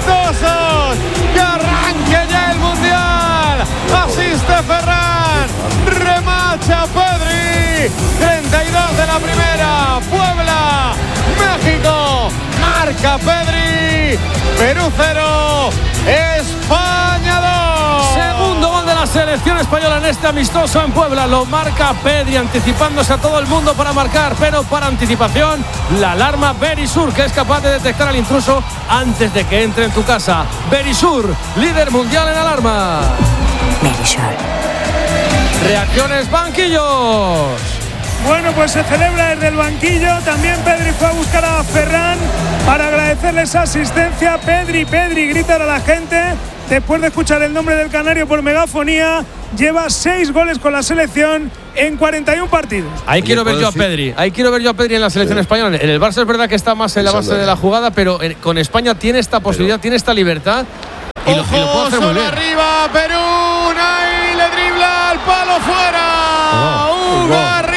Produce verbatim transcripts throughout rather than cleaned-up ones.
amistosos. ¡Que arranque ya el Mundial! Asiste Ferran, remacha Pedri. treinta y dos de la primera. Puebla, México, marca Pedri. Perú cero, España dos. Segundo gol de la selección española en este amistoso en Puebla. Lo marca Pedri, anticipándose a todo el mundo para marcar, pero para anticipación la alarma Berisur, que es capaz de detectar al intruso antes de que entre en tu casa. Berisur, líder mundial en alarma. Berisur. Reacciones, banquillos. Bueno, pues se celebra desde el banquillo. También Pedri fue a buscar a Ferran para agradecerle esa asistencia. Pedri, Pedri, gritar a la gente. Después de escuchar el nombre del canario por megafonía, lleva seis goles con la selección en cuarenta y uno partidos. Ahí quiero ver yo a Pedri. Ahí quiero ver yo a Pedri en la selección sí. española. En el Barça es verdad que está más en la base de la jugada, pero con España tiene esta posibilidad, pero tiene esta libertad. Y lo, y lo puede hacer muy bien. Arriba, Perú, ahí le dribla al palo fuera. Oh,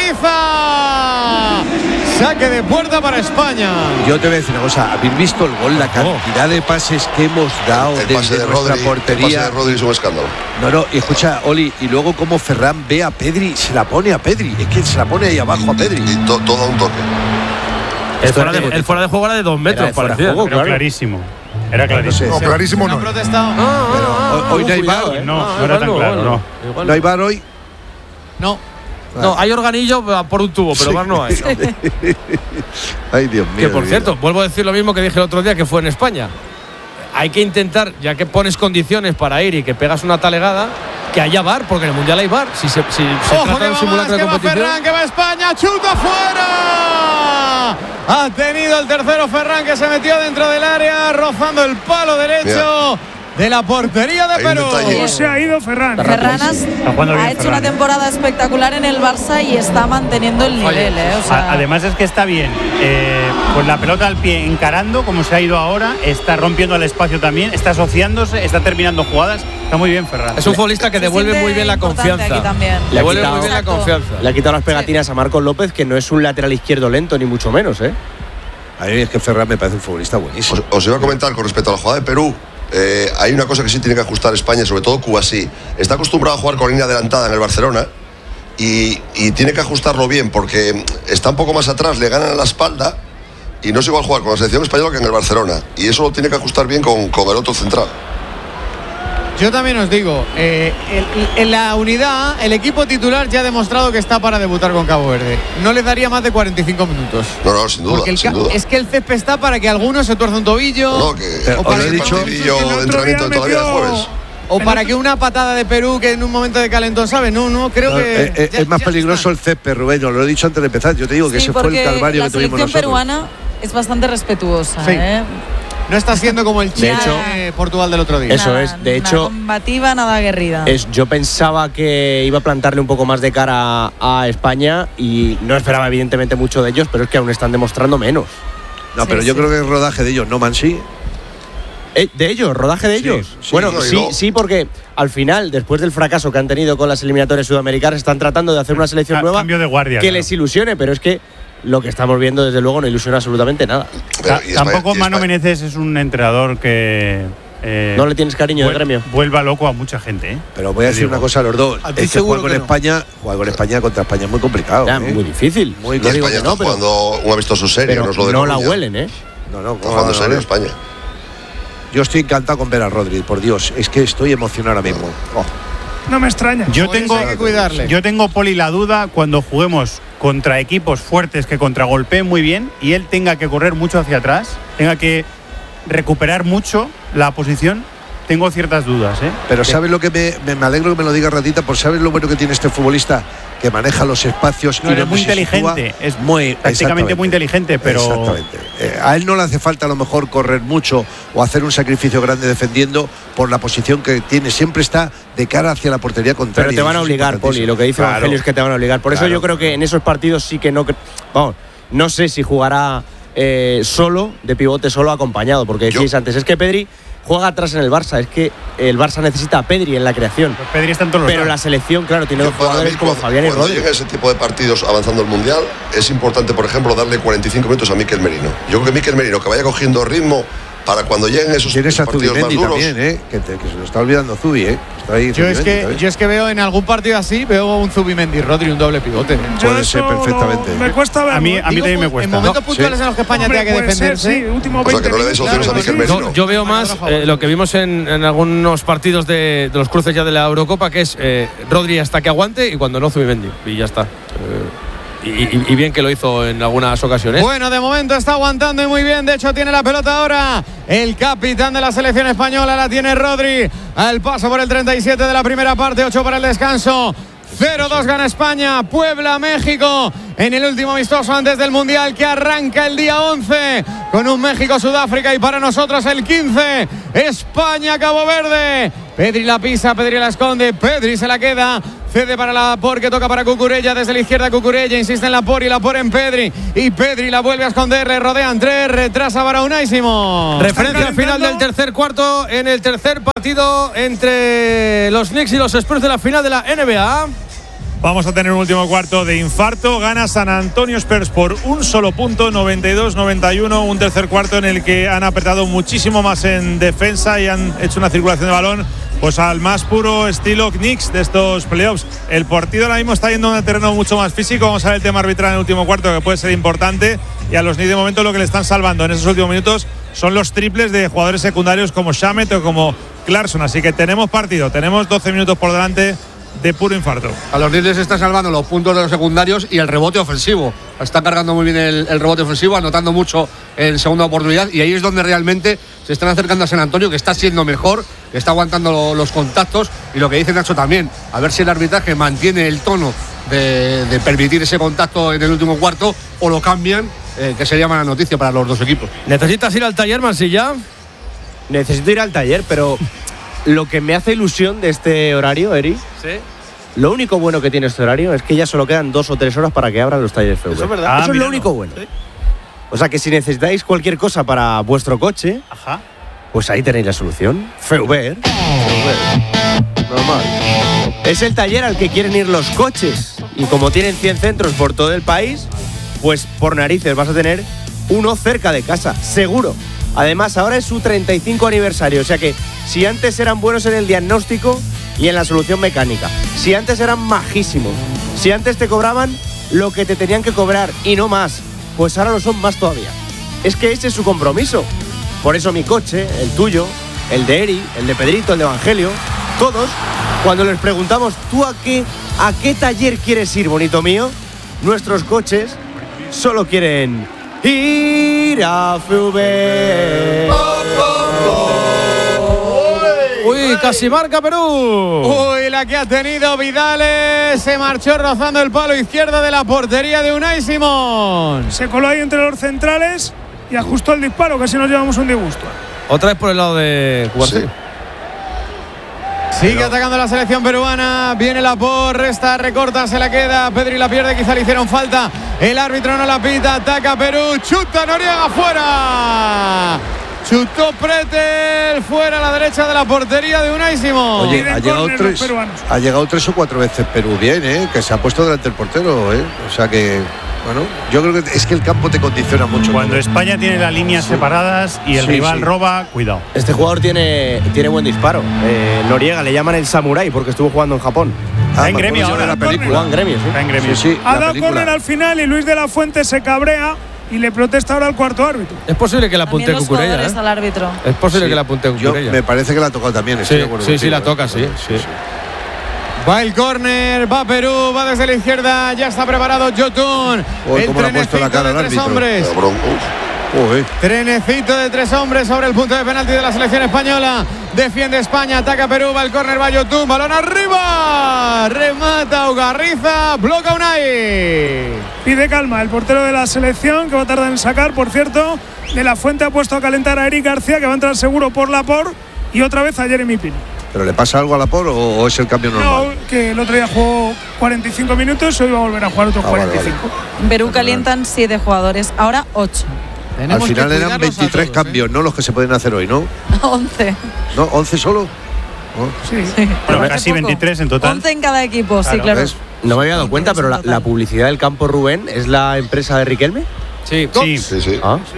Ugarriza. Saque de puerta para España. Yo te voy a decir una cosa. ¿Habéis visto el gol? La cantidad de pases que hemos dado el desde pase de nuestra Rodri, portería. El pase de Rodri es un escándalo. No, no, y escucha, Oli, y luego como Ferran ve a Pedri, se la pone a Pedri. Es que se la pone ahí abajo a Pedri. Y to, todo un toque. El fuera, de, el fuera de juego era de dos metros, parecía. Pero claro. clarísimo. Era clarísimo. No, clarísimo no. no. protestado. Ah, ah, hoy no hay bar. ¿eh? No, no, no era tan claro, no. No. ¿No hay bar hoy? No. No, hay organillo por un tubo, pero sí. bar no hay. ¿No? Ay, Dios mío. Que por Dios cierto, mío. vuelvo a decir lo mismo que dije el otro día, que fue en España. Hay que intentar, ya que pones condiciones para ir y que pegas una talegada, que haya bar, porque en el Mundial hay bar. Si se, si se Ojo, trata de un simulacro de competición. Que va Ferran, que va España, chuta fuera. Ha tenido el tercero Ferran, que se metió dentro del área, rozando el palo derecho. Mira. De la portería de Perú. ¿Cómo se ha ido Ferran? Ferran has, ha bien, hecho Ferran. una temporada espectacular en el Barça y está manteniendo el nivel. ¿eh? O sea, Además es que está bien. Eh, pues la pelota al pie encarando, como se ha ido ahora, está rompiendo el espacio también, está asociándose, está terminando jugadas. Está muy bien Ferran. Es un futbolista que devuelve muy bien la confianza. También. Le devuelve muy bien la Exacto. confianza. Le ha quitado las pegatinas sí. a Marcos López, que no es un lateral izquierdo lento, ni mucho menos, ¿eh? A mí es que Ferran me parece un futbolista buenísimo. Os, os iba a comentar con respecto a la jugada de Perú. Eh, hay una cosa que sí tiene que ajustar España, sobre todo Cuba sí. Está acostumbrado a jugar con línea adelantada en el Barcelona y, y tiene que ajustarlo bien porque está un poco más atrás, le ganan a la espalda y no es igual jugar con la selección española que en el Barcelona. Y eso lo tiene que ajustar bien con, con el otro central. Yo también os digo, eh, el, en la unidad, el equipo titular ya ha demostrado que está para debutar con Cabo Verde. No les daría más de cuarenta y cinco minutos. No, no, sin duda. Porque el sin duda. es que el césped está para que alguno se tuerza un tobillo. No, no que o para el dicho, partidillo de entrenamiento de toda la vida de jueves. O para que una patada de Perú que en un momento de calentón, ¿sabes? No, no, creo no, que. Eh, ya, es más peligroso el césped, Rubén. Lo he dicho antes de empezar. Yo te digo que sí, ese fue el calvario que tuvimos nosotros. La selección peruana es bastante respetuosa, sí. ¿eh? No está siendo como el Chile de hecho, de Portugal del otro día. Eso nada, es, de hecho. Nada combativa, nada aguerrida. Es, yo pensaba que iba a plantarle un poco más de cara a, a España y no esperaba, evidentemente, mucho de ellos, pero es que aún están demostrando menos. No, sí, pero yo sí. creo que es rodaje de ellos, ¿no, Mansi? Eh, ¿De ellos? ¿Rodaje de Sí, ellos? sí, bueno, no, sí, no. sí, porque al final, después del fracaso que han tenido con las eliminatorias sudamericanas, están tratando de hacer una selección A, nueva cambio de guardia, que claro. les ilusione, pero es que lo que estamos viendo, desde luego, no ilusiona absolutamente nada. Pero, Ta- y España- Tampoco y Mano España- Menezes es un entrenador que. Eh, ¿No le tienes cariño de vuel- gremio? Vuelva loco a mucha gente, ¿eh? Pero voy a Te decir digo. una cosa a los dos. A ti Es que seguro jugar con que no. España, jugar con España contra España es muy complicado. Ya, ¿eh? muy difícil. Muy Y No digo España que está no, pero, jugando un amistoso serio, pero no es lo de no la Coruña. huelen, ¿eh? No, no, Está jugando no, serio no. España. Yo estoy encantado con ver a Rodri, por Dios. Es que estoy emocionado ahora mismo. Oh. No me extraña. Yo Por eso tengo, hay que cuidarle. yo tengo, Poli, la duda cuando juguemos contra equipos fuertes que contragolpeen muy bien y él tenga que correr mucho hacia atrás, tenga que recuperar mucho la posición. Tengo ciertas dudas, ¿eh? Pero ¿sabes lo que me, me, me alegro que me lo diga Ratita? Por ¿sabes lo bueno que tiene este futbolista? Que maneja los espacios No, y es donde muy se sitúa. inteligente, es muy tácticamente muy inteligente, pero Exactamente. Eh, a él no le hace falta a lo mejor correr mucho o hacer un sacrificio grande defendiendo por la posición que tiene. Siempre está de cara hacia la portería contraria. Pero te van a Eso es obligar, Poli. Lo que dice Claro. Evangelio es que te van a obligar. Por eso Claro. yo creo que en esos partidos sí que no. cre- Vamos, no sé si jugará eh, solo, de pivote solo, acompañado. Porque decíais Yo- antes, es que Pedri juega atrás en el Barça. Es que el Barça necesita a Pedri en la creación. pues Pedri está en todos los Pero la lados. selección, claro, tiene Yo dos para jugadores mí, como cuando, Fabián y cuando Rodri. llega ese tipo de partidos avanzando el Mundial, es importante, por ejemplo, darle cuarenta y cinco minutos a Mikel Merino. Yo creo que Mikel Merino, que vaya cogiendo ritmo, para cuando lleguen esos Tienes a partidos más Zubimendi duros. también, ¿eh? Que, te, que se lo está olvidando Zubi, ¿eh? Está ahí Yo es, Zubimendi que, también. yo es que veo en algún partido así, veo un Zubimendi Rodri, un doble pivote. ¿eh? Yo Puede eso ser perfectamente. lo- me cuesta verlo. A mí, a mí Digo, también me En cuesta. momentos No, puntuales sí. en los que España Hombre, tenga que puede ser, defenderse. sí, último O sea, que veinte no le deis minutos, opciones a claro, Mikel sí. Merino. Yo, yo veo más eh, lo que vimos en, en algunos partidos de, de los cruces ya de la Eurocopa, que es eh, Rodri hasta que aguante y cuando no, Zubimendi. Y ya está. Eh, y, y- y bien que lo hizo en algunas ocasiones. Bueno, de momento está aguantando y muy bien. De hecho, tiene la pelota ahora el capitán de la selección española. La tiene Rodri. Al paso por el treinta y siete de la primera parte. ocho para el descanso. cero dos gana España. Puebla, México. En el último amistoso antes del Mundial que arranca el día once. Con un México-Sudáfrica. Y para nosotros el quince. España-Cabo Verde. Pedri la pisa, Pedri la esconde. Pedri se la queda. Cede para Laporte, que toca para Cucurella. Desde la izquierda Cucurella, insiste en Laporte y Laporte en Pedri. Y Pedri la vuelve a esconder, le rodean tres, retrasa para Unai Simón. Referencia al final del tercer cuarto en el tercer partido entre los Knicks y los Spurs de la final de la N B A. Vamos a tener un último cuarto de infarto. Gana San Antonio Spurs por un solo punto, noventa y dos noventa y uno. Un tercer cuarto en el que han apretado muchísimo más en defensa y han hecho una circulación de balón pues al más puro estilo Knicks de estos playoffs. El partido ahora mismo está yendo a un terreno mucho más físico. Vamos a ver el tema arbitral en el último cuarto, que puede ser importante. Y a los Knicks de momento lo que le están salvando en esos últimos minutos son los triples de jugadores secundarios como Shamet o como Clarkson. Así que tenemos partido, tenemos doce minutos por delante de puro infarto. A los Knicks les están salvando los puntos de los secundarios y el rebote ofensivo. Están cargando muy bien el, el rebote ofensivo, anotando mucho en segunda oportunidad, y ahí es donde realmente se están acercando a San Antonio, que está siendo mejor, que está aguantando lo, los contactos, y lo que dice Nacho también, a ver si el arbitraje mantiene el tono de, de permitir ese contacto en el último cuarto o lo cambian, eh, que sería mala noticia para los dos equipos. ¿Necesitas ir al taller, Mansilla? Necesito ir al taller, pero lo que me hace ilusión de este horario, Eri, Sí. lo único bueno que tiene este horario es que ya solo quedan dos o tres horas para que abran los talleres F V. Eso es verdad. Eso Ah, es lo míralo. único bueno. O sea que si necesitáis cualquier cosa para vuestro coche, Ajá. pues ahí tenéis la solución. F V. Normal. Es el taller al que quieren ir los coches. Y como tienen cien centros por todo el país, pues por narices vas a tener uno cerca de casa, seguro. Además, ahora es su treinta y cinco aniversario. O sea que si antes eran buenos en el diagnóstico y en la solución mecánica, si antes eran majísimos, si antes te cobraban lo que te tenían que cobrar y no más, pues ahora lo son más todavía. Es que ese es su compromiso. Por eso mi coche, el tuyo, el de Eri, el de Pedrito, el de Evangelio, todos, cuando les preguntamos, ¿tú a qué, a qué taller quieres ir, bonito mío? Nuestros coches solo quieren ir a F V. Uy, casi marca Perú. Uy, la que ha tenido Vidales. Se marchó rozando el palo izquierdo de la portería de Unai Simón. Se coló ahí entre los centrales y ajustó el disparo, casi nos llevamos un disgusto. Otra vez por el lado de Cuartel. Sí. Sigue atacando la selección peruana. Viene la por, resta, recorta, se la queda. Pedri la pierde, quizá le hicieron falta. El árbitro no la pita, ataca Perú. Chuta Noriega, fuera. Chutó Pretel, fuera a la derecha de la portería de Unai Simón. Oye, Piden ha llegado, córner los tres, peruanos. ha llegado tres o cuatro veces Perú bien, ¿eh? Que se ha puesto delante del portero, ¿eh? O sea que, bueno, yo creo que es que el campo te condiciona mucho. Cuando España tiene las líneas Sí. separadas y el Sí, rival sí. roba, cuidado. Este jugador tiene, tiene buen disparo. Eh, Noriega le llaman el samurái porque estuvo jugando en Japón. Está en me gremio acuerdo yo de ahora. la película. Jugó en gremio, sí. Está en gremio. Sí, sí, Ha la dado película. córner al final y Luis de la Fuente se cabrea y le protesta ahora al cuarto árbitro. Es posible que la apunte También los Cucurella. jugadores ¿eh? al árbitro. Es posible Sí. que la apunte Yo, Cucurella. me parece que la ha tocado también. estoy Sí, de acuerdo sí, sí, contigo, la ¿eh? toca, sí, sí. Va el córner, va Perú, va desde la izquierda, ya está preparado Jotun. Uy, El cómo le ha puesto la trenecito cara de al tres árbitro. hombres. Cabrón, uf. Uy, Trenecito de tres hombres sobre el punto de penalti de la selección española. Defiende España, ataca Perú, va el córner, va Yotun, balón arriba. Remata Ugarriza, bloca Unai. Pide calma el portero de la selección, que va a tardar en sacar. Por cierto, de la Fuente ha puesto a calentar a Eric García, que va a entrar seguro por la por, y otra vez a Jeremy Pino. ¿pero le pasa algo a la por o, o es el cambio No, normal? que el otro día jugó cuarenta y cinco minutos, hoy va a volver a jugar otros Ah, vale, cuarenta y cinco. En Perú calientan siete jugadores, ahora ocho. Al final eran veintitrés cambios, ¿no? Los que se pueden hacer hoy, ¿no? once. ¿No? ¿once solo? ¿No? Sí. Sí. Bueno, Hace casi poco. veintitrés en total. once en cada equipo, sí, Claro, claro. ¿ves? No me había dado cuenta, pero la, la publicidad del campo Rubén es la empresa de Riquelme. Sí, Sí. Sí, sí. Ah.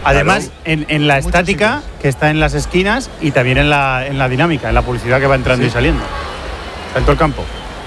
Además, Claro. en, en la Muchos estática sitios. que está en las esquinas y también en la, en la dinámica, en la publicidad que va entrando y saliendo. Está en todo el campo.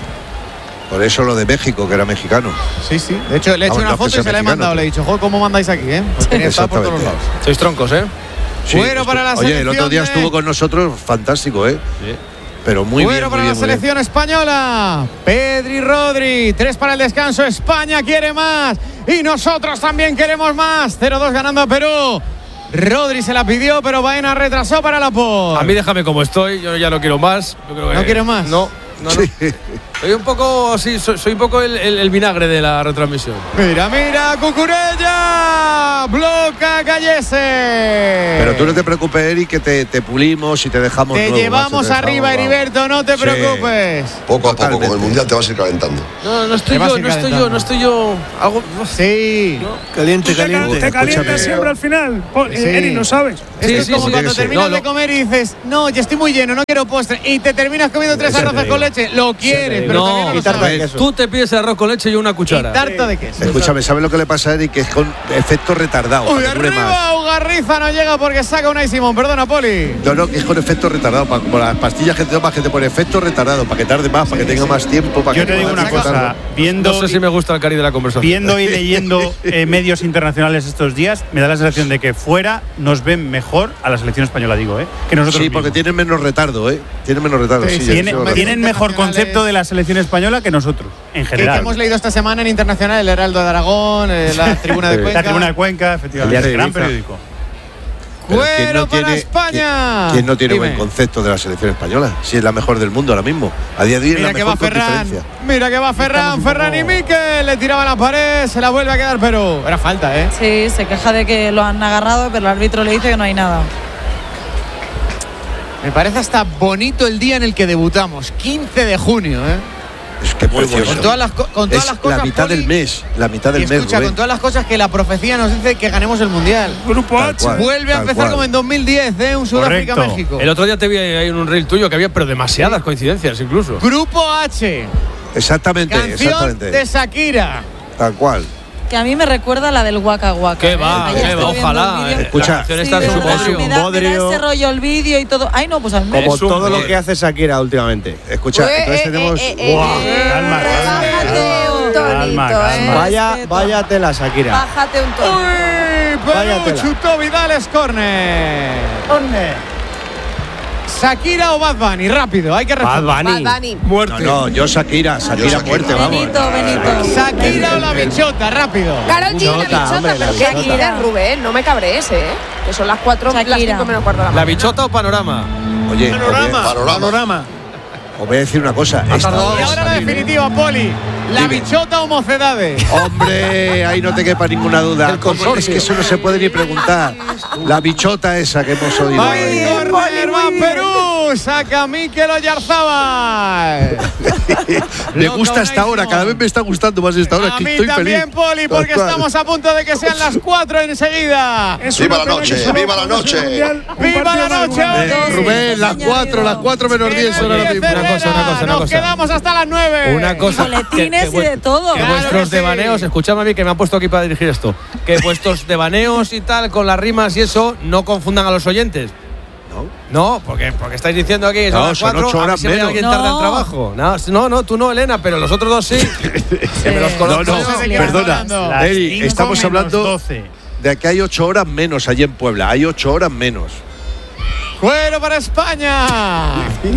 Por eso lo de México, que era mexicano. Sí, sí. De hecho, le he hecho Vamos, una no foto que y sea se la he mexicano, mandado. Le he dicho, joder, ¿cómo mandáis aquí, eh? Pues tenía que estar por todos Exactamente. lados. Sois troncos, ¿eh? Sí, Fuera para la Oye, el selección otro día de- estuvo con nosotros, fantástico, ¿eh? Pero muy Fuera bien, para muy la bien, muy bien. selección española. Pedri, Rodri. Tres para el descanso. España quiere más. Y nosotros también queremos más. cero dos ganando a Perú. Rodri se la pidió, pero Baena retrasó para la por. A mí déjame como estoy, yo ya no quiero más. Yo creo que- ¿No quieres más? No, no, no. Soy un poco, sí, soy, soy un poco el, el- el vinagre de la retransmisión. Mira, mira, Cucurella. Bloca Callese. Pero tú no te preocupes, Eric, que te, te pulimos y te dejamos Te nuevo, llevamos macho, te arriba, dejamos, Heriberto, no te Sí. preocupes. Poco a poco, Totalmente. con el Mundial te vas a ir calentando. No, no estoy Te vas yo, a ir no estoy yo, calentando. no estoy yo. Algo. Sí. Caliente, Te, ca- te calientas siempre al final. Po- Sí. eh, Eri, no sabes. Esto Sí, es sí, como sí, cuando sí. terminas No, de lo- comer y dices, no, ya estoy muy lleno, no quiero postre. Y te terminas comiendo tres Eso te arroces digo. con leche. Lo quieres, pero No, todavía no y lo tarta de sabes. queso. Tú te pides el arroz con leche y una Y cuchara. tarta de queso. Escúchame, ¿sabes lo que le pasa a Eric? Que es con efecto retardado. Uy, para que dure más. arriba, Ugarriza no llega porque saca una y Simón. Perdona, Poli. No, no, que es con efecto retardado. Para, como las pastillas que te tomas, que te pone efecto retardado, para que tarde más, para que tenga más tiempo. Para Yo que te digo puedas una cosa, disfrutarlo. viendo, No sé si me gusta el cari de la conversación. viendo y leyendo eh, medios internacionales estos días, me da la sensación de que fuera nos ven mejor a la selección española, digo, ¿eh? Que nosotros Sí, porque mismos. tienen menos retardo, ¿eh? Tienen menos retardo. Sí, Sí, sí, Tiene- eso es verdad. tienen mejor internacionales. concepto de la selección española que nosotros, en Que, que general. hemos leído esta semana en Internacional, el Heraldo de Aragón, eh, la Tribuna de Sí. Cuenca. La Tribuna de Cuenca, efectivamente, El diario de gran Ibiza. periódico. Pero ¿quién Cuero no para tiene- España. ¿Quién, quién no tiene Dime. buen concepto de la selección española? Si es la mejor del mundo ahora mismo. A día de hoy es Mira la que va mejor con Ferran. diferencia. Mira que va Ferran. un Ferran poco- y Mikel. Le tiraba la pared. Se la vuelve a quedar Perú. Era falta, ¿eh? Sí, se queja de que lo han agarrado, pero el árbitro le dice que no hay nada. Me parece hasta bonito el día en el que debutamos. quince de junio, ¿eh? Es que muy Precioso. bonito. Con todas las, co- con todas Es las cosas. la mitad Poli, del mes. La mitad Y del mes. escucha, Rubén. con todas las cosas que la profecía nos dice que ganemos el Mundial. Grupo Tal H. cual. Vuelve a Tal empezar cual. como en dos mil diez, ¿eh? Un Sudáfrica-México. El otro día te vi ahí en un reel tuyo que había, pero demasiadas coincidencias incluso. Grupo H. Exactamente, Canción exactamente. de Shakira. Tal cual. Que a mí me recuerda a la del Waka Waka. ¿Qué ¿eh? va? Ayer ¿Qué estoy va? viendo Ojalá. el vídeo. eh. Escucha. La canción Sí, está de en su verdad, bodrio. me da, me da bodrio. ese rollo el vídeo y todo. Ay, no, pues a mí me Como Es un- todo lo eh, que hace Shakira últimamente. Escucha, Eh, entonces eh, tenemos. eh, eh, Guau, eh, calma, calma, relájate un calma, tonito, calma. eh. Vaya, Respeto. vaya tela, Shakira. Bájate un tonito. Uy, Vaya Perú tela. chutó Vidal es córner. Shakira o Bad Bunny, rápido, hay que Bad responder. Bunny. No, no, yo Shakira, Shakira Shakira. muerte, vamos. Benito, Benito. Shakira o la bichota, rápido. Karol G, la Bichota, bichota, hombre, la pero ¿qué bichota. quieres, Rubén? No me cabrees, ¿eh? Que son las cuatro, las Shakira. cinco menos cuarto de la ¿La mañana. bichota o panorama? Oye, os voy a- Panorama. os voy a decir una cosa. Esta Y hora ahora la salir- definitiva, Poli. La Dime. bichota o mocedades. Hombre, ahí no te quepa ninguna duda. El ¿Cómo? Es consorcio. que eso no se puede ni preguntar. La bichota esa que hemos oído. Va ahí. a correr, va Perú. Saca Mikel Oyarzabal. Me Loca gusta esta Unai hora, Simón. cada vez me está gustando más esta hora. Es A que mí estoy también, feliz. Poli, porque Tal cual. estamos a punto de que sean las cuatro enseguida. Es Viva una la pena que noche, solo viva la jugamos el noche. Mundial un ¡Viva partido la más noche! jugado. Eh, Sí, Rubén, sí, las señor. cuatro, las cuatro menos Que diez no son ahora llegue mismo. Una cosa, una Herrera, cosa, una Nos cosa. quedamos hasta las nueve. Una cosa. Boletines que- que y de todo. Que Claro vuestros que sí. devaneos, escuchadme a mí que me han puesto aquí para dirigir esto. Que vuestros devaneos y tal, con las rimas y eso, no confundan a los oyentes. No. No, porque, porque estáis diciendo aquí son No, las son cuatro, ocho a ver horas si menos. alguien tarda en No. trabajo. No, no, no, tú no, Elena, pero los otros dos sí. Que me los No, conozco. no, No sé de qué vas perdona. hablando. Las Eri, cinco estamos menos hablando doce. de que hay ocho horas menos allí en Puebla. Hay ocho horas menos. Cuero para España.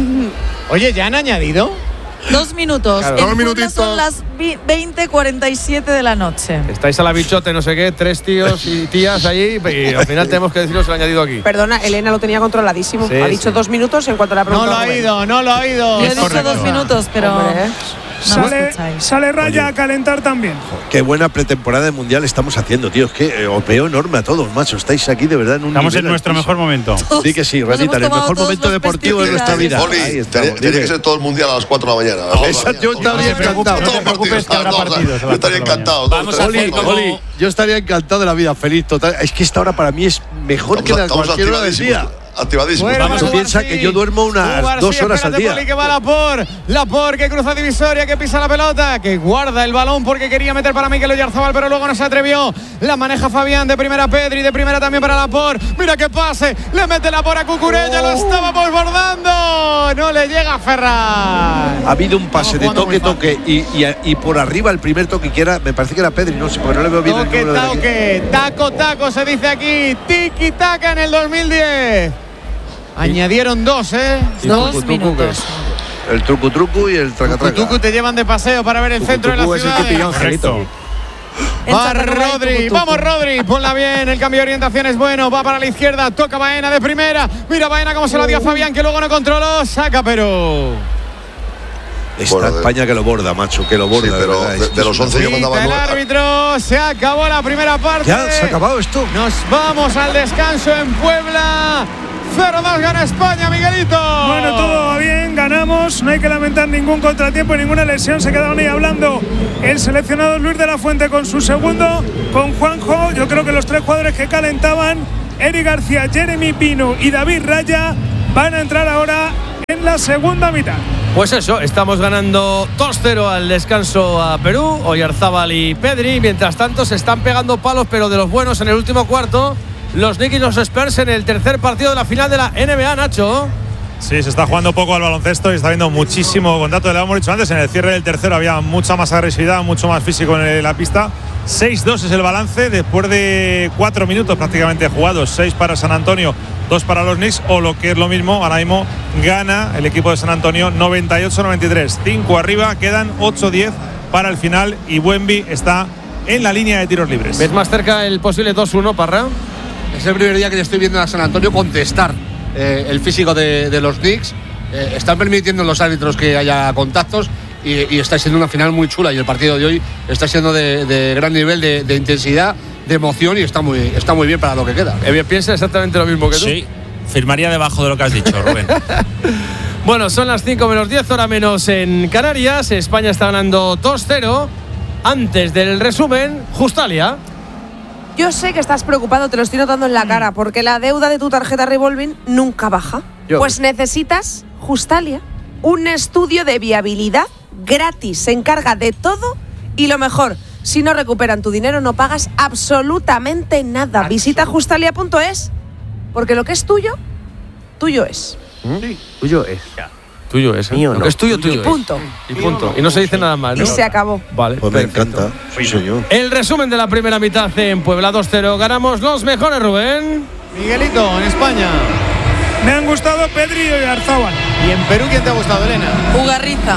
Oye, ¿ya han añadido? Dos minutos. Claro. En Dos Puebla minutitos. son las vi- veinte cuarenta y siete de la noche. Estáis a la bichote, no sé qué, tres tíos y tías allí, y al final tenemos que deciros el añadido aquí. Perdona, Elena lo tenía controladísimo. Sí, ha dicho sí. dos minutos en cuanto le ha No preguntado. lo ha a Rubén. oído, no lo ha oído. Yo he dicho correcto. dos minutos, pero Hombre, ¿eh? no me Sale, escucháis. sale Raya Oye. a calentar también. Qué buena pretemporada de mundial estamos haciendo, tío. Es que eh, os veo enorme a todos, macho. Estáis aquí de verdad en un Estamos nivel en nuestro altísimo. mejor momento. Di que sí, Nos Ranita, hemos en el tomado mejor todos momento los deportivo de nuestra vida. pesticidas. Poli, Ahí estamos, tenía, tenía dime. que ser todo el mundial a las cuatro de la mañana. Exacto, yo estaría No te preocupes, encantado. no te preocupes que habrá Todos, partidos a las Yo estaría cuatro de la encantado. Vamos a Todos, hacer todos, como- Oli, yo estaría encantado de la vida, feliz total. Es que esta hora para mí es mejor Estamos- que la estamos cualquier hora del día. activadísimos. activadísimo. Tú piensas que yo duermo unas dos horas al día. Poli, que va Laporte, Laporte que cruza divisoria, que pisa la pelota, que guarda el balón porque quería meter para Mikel Oyarzabal, pero luego no se atrevió. La maneja Fabián, de primera Pedri, de primera también para Laporte. Mira qué pase, le mete Laporte a Cucurella, oh. Lo estábamos bordando. No le llega a Ferran. Ha habido un pase de toque, toque y, y, y por arriba el primer toque que era, me parece que era Pedri, no sé, porque no le veo bien toque, el número toque, de aquí. taco, taco se dice aquí, tiki taka en el dos mil diez. Añadieron dos, ¿eh? Dos truco, minutos. El truco, truco y el traca, traca. Tucu te llevan de paseo para ver el Tucu, centro tucu de la ciudad. Es el Angelito. Va Rodri, vamos Rodri, ponla bien, el cambio de orientación es bueno, va para la izquierda, toca Baena de primera, mira Baena cómo se la dio a Fabián, que luego no controló, saca pero… Esta Bueno, de- España que lo borda, macho, que lo borda. Sí, pero verdad, de- es que de es los una once yo cosa. mandaba El nueve. árbitro, se acabó la primera parte. Ya, se ha acabado esto. Nos vamos al descanso en Puebla. cero dos gana España, Miguelito. Bueno, todo va bien, ganamos, no hay que lamentar ningún contratiempo, ninguna lesión. Se quedaron ahí hablando el seleccionado Luis de la Fuente con su segundo, con Juanjo. Yo creo que los tres jugadores que calentaban, Eric García, Jeremy Pino y David Raya, van a entrar ahora en la segunda mitad. Pues eso, estamos ganando dos cero al descanso a Perú, Oyarzabal y Pedri. Mientras tanto se están pegando palos, pero de los buenos en el último cuarto. Los Knicks y los Spurs en el tercer partido de la final de la N B A, Nacho. Sí, se está jugando poco al baloncesto y está habiendo muchísimo contacto. Le hemos dicho antes, en el cierre del tercero había mucha más agresividad, mucho más físico en la pista. seis dos es el balance después de cuatro minutos prácticamente jugados. seis para San Antonio, dos para los Knicks, o lo que es lo mismo, ahora mismo gana el equipo de San Antonio noventa y ocho noventa y tres. cinco arriba, quedan ocho diez para el final y Wemby está en la línea de tiros libres. ¿Ves más cerca el posible dos uno, Parra? Es el primer día que le estoy viendo a San Antonio contestar eh, el físico de, de los Knicks. Eh, están permitiendo los árbitros que haya contactos y, y está siendo una final muy chula. Y el partido de hoy está siendo de, de gran nivel de, de intensidad, de emoción y está muy, está muy bien para lo que queda. Eh, piensa exactamente lo mismo que tú. Sí, firmaría debajo de lo que has dicho, Rubén. Bueno, son las cinco menos diez, hora menos en Canarias. España está ganando dos cero. Antes del resumen, Justalia. Yo sé que estás preocupado, te lo estoy notando en la cara, porque la deuda de tu tarjeta revolving nunca baja. Yo. Pues necesitas, Justalia, un estudio de viabilidad gratis. Se encarga de todo y lo mejor, si no recuperan tu dinero no pagas absolutamente nada. Visita justalia punto es, porque lo que es tuyo, tuyo es. Sí. Tuyo es. Tuyo es, ¿eh? Mío Lo no. que es tuyo, tuyo Y es. punto. Y punto. Y no se dice nada más, ¿no? Y se acabó. Vale, Pues me perfecto. encanta. Sí, señor. El resumen de la primera mitad en Puebla dos cero. Ganamos los mejores, Rubén. Miguelito, en España. Me han gustado Pedri y Oyarzabal. ¿Y en Perú quién te ha gustado, Elena? Ugarriza.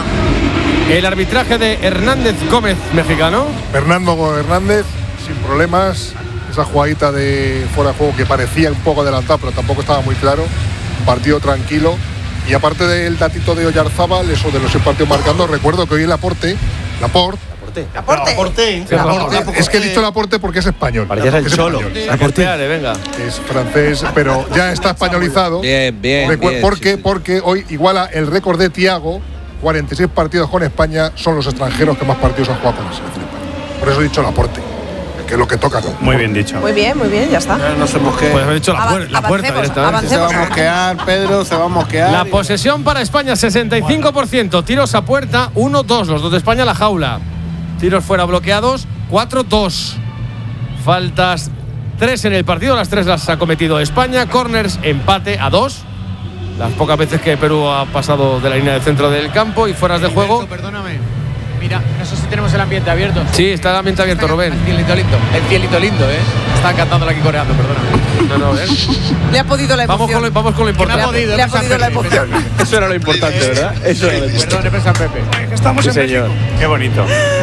El arbitraje de Hernández Gómez, mexicano. Fernando Hernández, sin problemas. Esa jugadita de fuera de juego que parecía un poco adelantado, pero tampoco estaba muy claro. Partido tranquilo. Y aparte del datito de Oyarzabal, eso de los partidos marcando, recuerdo que hoy el Laporte, Laporte, Laporte. Laporte. Laporte, es que he dicho Laporte porque es español. Parecías el Es Cholo. español. Laporte. Venga. Es francés, pero ya está españolizado. Bien, bien, Recu- bien, porque, sí, sí. porque hoy iguala el récord de Thiago, cuarenta y seis partidos con España, son los extranjeros que más partidos han jugado con la selección española. Por eso he dicho Laporte, que es lo que toca. ¿no? Muy bien dicho. Muy bien, muy bien, ya está. No se mosquee. Pues haber dicho la, Ava- puer- la puerta avancemos, directamente. avancemos. Se va a mosquear, Pedro, se va a mosquear. La posesión para España, sesenta y cinco por ciento. Tiros a puerta, uno dos. Los dos de España, la jaula. Tiros fuera bloqueados, cuatro dos. Faltas tres en el partido, las tres las ha cometido España. Corners, empate a dos. Las pocas veces que Perú ha pasado de la línea del centro del campo y fueras de juego. Perdóname. Mira, no sé si tenemos el ambiente abierto. Sí, está el ambiente abierto, Rubén. El cielito lindo. El cielito lindo, ¿eh? Están cantándola aquí coreando, perdóname. No, no, ¿eh? Le ha podido la Vamos emoción. con lo, vamos con lo Que me ha importante. podido, Le ha no San podido la Pepe, emoción. Eso era lo importante, ¿verdad? Eso era lo importante. Perdón, he pensado en Pepe. Estamos Sí, en señor. México. Qué bonito.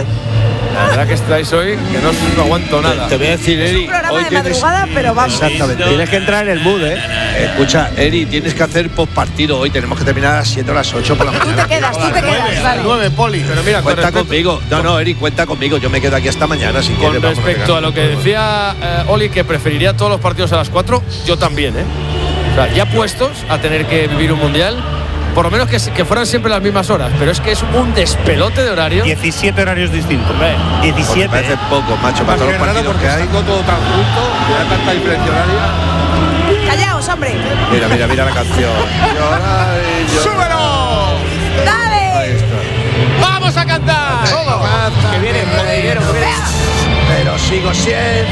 La verdad que estáis hoy, que no, no aguanto nada. Te voy a decir, Es un Eri, programa hoy de tienes… madrugada, pero vamos. Exactamente. Tienes que entrar en el mood, ¿eh? Escucha, Eri, tienes que hacer postpartido hoy. Tenemos que terminar a las siete o las ocho por la Tú mañana. te quedas, tú te quedas, vale. nueve, Poli. Pero mira, con Cuenta respecto, conmigo. No, no, Eri, cuenta conmigo. Yo me quedo aquí hasta mañana si con quieres. vamos, respecto venga. a lo que decía eh, Oli, que preferiría todos los partidos a las cuatro, yo también, ¿eh? O sea, ya puestos a tener que vivir un mundial, por lo menos que, que fueran siempre las mismas horas, pero es que es un despelote de horario. diecisiete horarios distintos. Hombre, Porque diecisiete. parece poco, macho, para todos los partidos que hay. todo tan junto, hay tanta diferencia horaria. Callaos, hombre. Mira, mira, mira la canción. Llorar y llorar. ¡Súbelo! ¡Dale! Ahí está. ¡Vamos a cantar! Que viene, que viene. Pero sigo siendo